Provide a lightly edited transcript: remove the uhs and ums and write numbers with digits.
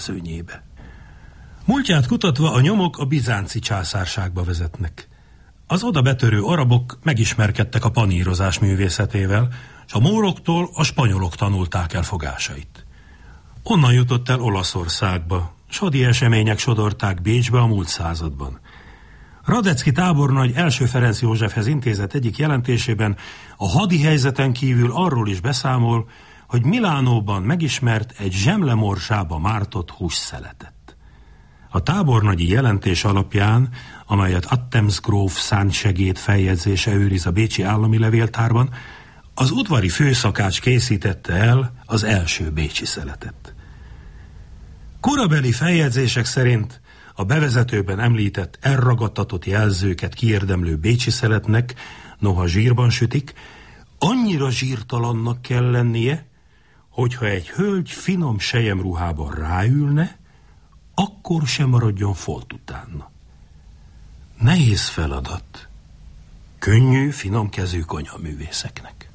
szőnyébe. Múltját kutatva a nyomok a bizánci császárságba vezetnek. Az oda betörő arabok megismerkedtek a panírozás művészetével, és a móroktól a spanyolok tanulták el fogásait. Onnan jutott el Olaszországba, s hadi események sodorták Bécsbe a múlt században. Radecki tábornagy első Ferenc Józsefhez intézett egyik jelentésében a hadi helyzeten kívül arról is beszámol, hogy Milánóban megismert egy zsemlemorzsába mártott hússzeletet. A tábornagyi jelentés alapján, amelyet Attemsgróf szántsegéd feljegyzése őriz a bécsi állami levéltárban, az udvari főszakács készítette el az első bécsi szeletet. Korabeli feljegyzések szerint a bevezetőben említett elragadtatott jelzőket kiérdemlő bécsi szeletnek, noha zsírban sütik, annyira zsírtalannak kell lennie, hogyha egy hölgy finom selyemruhában ráülne, akkor sem maradjon folt utána. Nehéz feladat. Könnyű, finom kezű konyhaművészeknek.